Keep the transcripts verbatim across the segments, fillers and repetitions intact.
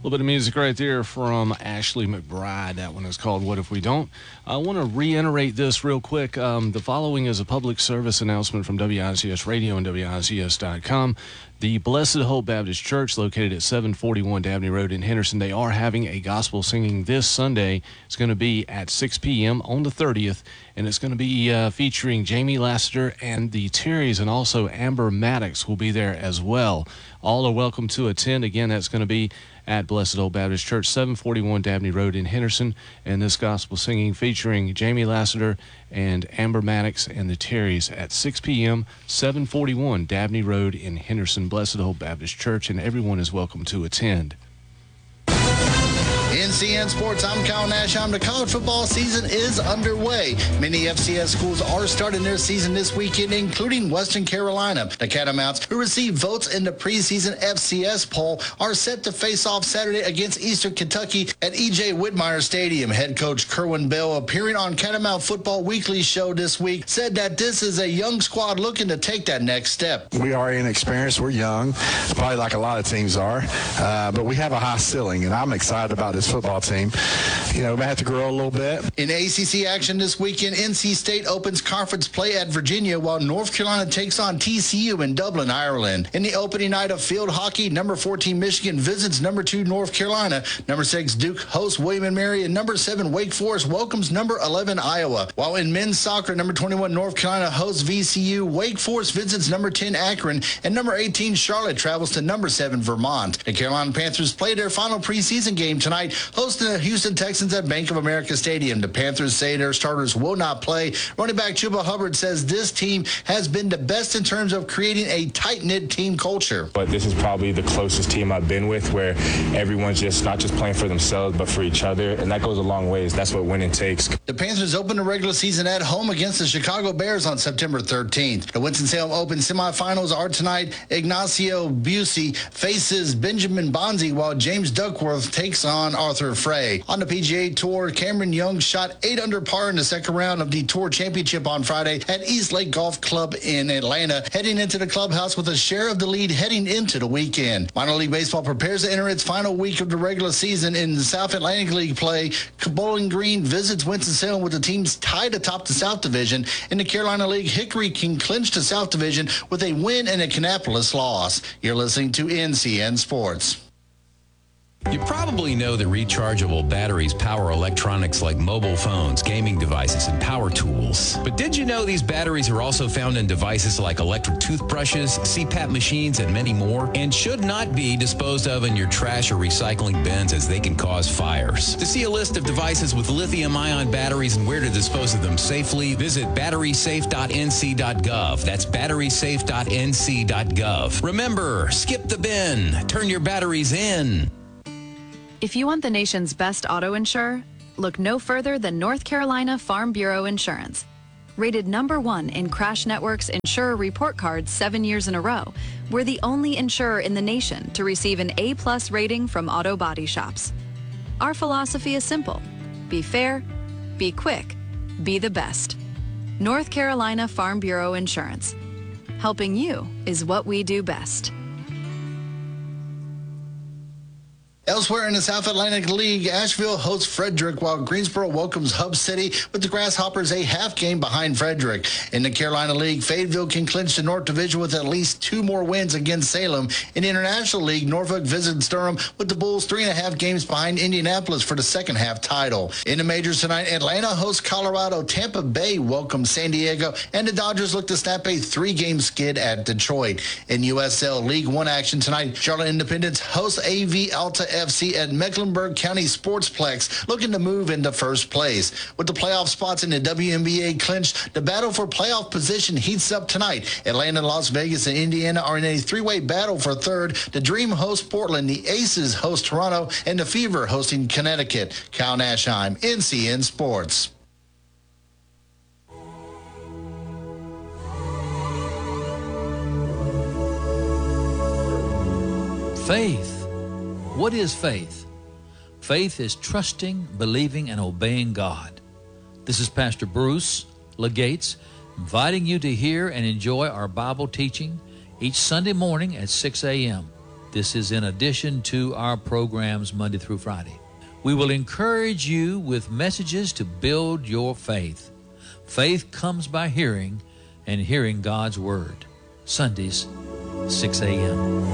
little bit of music right there from Ashley McBryde. That one is called What If We Don't. I want to reiterate this real quick. Um, the following is a public service announcement from W I C S Radio and W I C S dot com. The Blessed Hope Baptist Church, located at seven forty-one Dabney Road in Henderson, they are having a gospel singing this Sunday. It's going to be at six p.m. on the thirtieth, and it's going to be uh, featuring Jamie Lassiter and the Terrys, and also Amber Maddox will be there as well. All are welcome to attend. Again, that's going to be at Blessed Old Baptist Church, seven forty-one Dabney Road in Henderson, and this gospel singing featuring Jamie Lassiter and Amber Maddox and the Terrys at six p.m., seven forty-one Dabney Road in Henderson, Blessed Old Baptist Church, and everyone is welcome to attend. N C N Sports, I'm Kyle Nashheim. The college football season is underway. Many F C S schools are starting their season this weekend, including Western Carolina. The Catamounts, who received votes in the preseason F C S poll, are set to face off Saturday against Eastern Kentucky at E J Whitmire Stadium. Head coach Kerwin Bell, appearing on Catamount Football Weekly show this week, said that this is a young squad looking to take that next step. We are inexperienced. We're young, probably like a lot of teams are, uh, but we have a high ceiling, and I'm excited about this football team. You know, we have to grow a little bit. In A C C action this weekend, N C State opens conference play at Virginia, while North Carolina takes on T C U in Dublin, Ireland. In the opening night of field hockey, number fourteen Michigan visits number two North Carolina. Number six Duke hosts William and Mary, and number seven Wake Forest welcomes number eleven Iowa. While in men's soccer, number twenty-one North Carolina hosts V C U, Wake Forest visits number ten Akron, and number eighteen Charlotte travels to number seven Vermont. The Carolina Panthers play their final preseason game tonight, hosting the Houston Texans at Bank of America Stadium. The Panthers say their starters will not play. Running back Chuba Hubbard says this team has been the best in terms of creating a tight-knit team culture. But this is probably the closest team I've been with, where everyone's just not just playing for themselves, but for each other, and that goes a long ways. That's what winning takes. The Panthers open the regular season at home against the Chicago Bears on September thirteenth. The Winston-Salem Open semifinals are tonight. Ignacio Busey faces Benjamin Bonzi, while James Duckworth takes on Arthur Frey. On the P G A Tour, Cameron Young shot eight under par in the second round of the Tour Championship on Friday at East Lake Golf Club in Atlanta, heading into the clubhouse with a share of the lead heading into the weekend. Minor League Baseball prepares to enter its final week of the regular season in the South Atlantic League play. Bowling Green visits Winston-Salem with the teams tied atop the South Division. In the Carolina League, Hickory can clinch the South Division with a win and a Kannapolis loss. You're listening to N C N Sports. You probably know that rechargeable batteries power electronics like mobile phones, gaming devices, and power tools. But did you know these batteries are also found in devices like electric toothbrushes, C PAP machines, and many more, and should not be disposed of in your trash or recycling bins, as they can cause fires? To see a list of devices with lithium-ion batteries and where to dispose of them safely, visit battery safe dot n c dot gov. That's battery safe dot n c dot gov. Remember, skip the bin. Turn your batteries in. If you want the nation's best auto insurer, look no further than North Carolina Farm Bureau Insurance. Rated number one in Crash Network's Insurer Report Card seven years in a row, we're the only insurer in the nation to receive an A-plus rating from auto body shops. Our philosophy is simple. Be fair, be quick, be the best. North Carolina Farm Bureau Insurance. Helping you is what we do best. Elsewhere in the South Atlantic League, Asheville hosts Frederick, while Greensboro welcomes Hub City, with the Grasshoppers a half game behind Frederick. In the Carolina League, Fayetteville can clinch the North Division with at least two more wins against Salem. In the International League, Norfolk visits Durham, with the Bulls three and a half games behind Indianapolis for the second half title. In the majors tonight, Atlanta hosts Colorado, Tampa Bay welcomes San Diego, and the Dodgers look to snap a three-game skid at Detroit. In U S L League One action tonight, Charlotte Independence hosts A V Alta F C at Mecklenburg County Sportsplex, looking to move into first place. With the playoff spots in the W N B A clinched, the battle for playoff position heats up tonight. Atlanta, Las Vegas, and Indiana are in a three-way battle for third. The Dream hosts Portland, the Aces host Toronto, and the Fever hosting Connecticut. Kyle Nashheim, N C N Sports. Faith. What is faith? Faith is trusting, believing, and obeying God. This is Pastor Bruce Legates inviting you to hear and enjoy our Bible teaching each Sunday morning at six a.m. This is in addition to our programs Monday through Friday. We will encourage you with messages to build your faith. Faith comes by hearing, and hearing God's Word. Sundays, six a.m.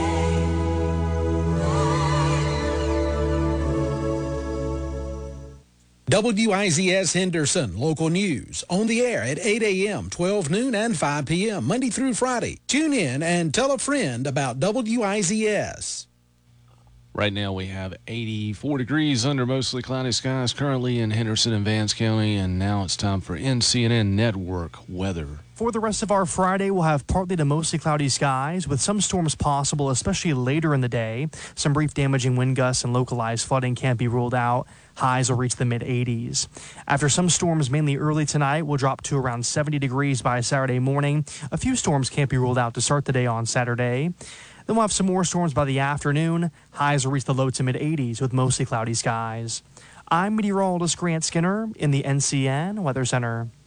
W I Z S Henderson, local news, on the air at eight a.m., twelve noon, and five p.m., Monday through Friday. Tune in and tell a friend about W I Z S. Right now we have eighty-four degrees under mostly cloudy skies currently in Henderson and Vance County, and now it's time for N C N N Network weather. For the rest of our Friday, we'll have partly to mostly cloudy skies with some storms possible, especially later in the day. Some brief damaging wind gusts and localized flooding can't be ruled out. Highs will reach the mid eighties. After some storms, mainly early tonight, will drop to around seventy degrees by Saturday morning. A few storms can't be ruled out to start the day on Saturday. Then we'll have some more storms by the afternoon. Highs will reach the low to mid eighties with mostly cloudy skies. I'm meteorologist Grant Skinner in the N C N Weather Center.